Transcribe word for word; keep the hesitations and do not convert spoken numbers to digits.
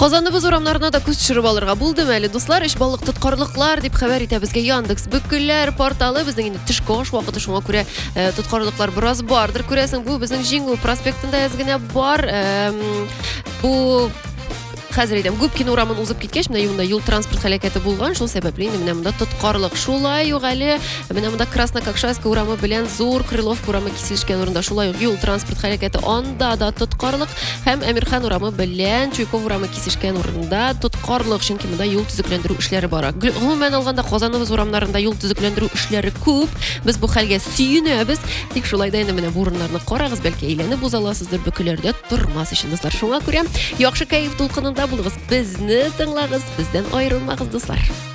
Казаныбыз урамнарына да күз төшереп алырга булды мәле дуслар, эш балык тоткарлыклар дип хәбәр итә безгә Яндекс Бөкеләр порталы. Безнең инде төшке аш вакыты, шуңа күрә тоткарлыклар бераз бардыр. Күрәсең, бу безнең Җиңү проспектында язгына бар. Бу Хәзер әйтәм, Губкин урамын узып киткәч, менә юлда юл транспорт һәлакәте булган, шул сәбәпле инде менә монда тоткарлык. Шулай ук әле менә монда Краснококшайская урамы белән Зур Крыловка урамы кисешкән урында шулай ук юл транспорт һәлакәте, анда да тоткарлык, һәм Әмирхан урамы белән Чуйков урамы кисешкән урында тоткарлык, чөнки монда юл төзекләндерү эшләре бара. Гомумән алганда Казаныбыз урамнарында юл төзекләндерү эшләре күп. Без бу хәлгә сөенәбез. Тик шулай да инде менә бу урыннарны карагыз, бәлки әйләнеп уза аласыздыр Бөкеләрдә тормас өчен дуслар. Шуңа күрә яхшы кайф дулкынында булыгыз, безне тыңлагыз, бездән аерылмагыз дуслар.